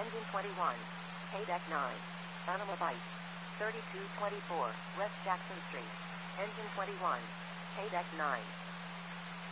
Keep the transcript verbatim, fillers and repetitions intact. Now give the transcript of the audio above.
Engine twenty-one. K-Deck nine. Animal Bite. thirty-two twenty-four, West Jackson Street. Engine twenty-one. K-Deck nine.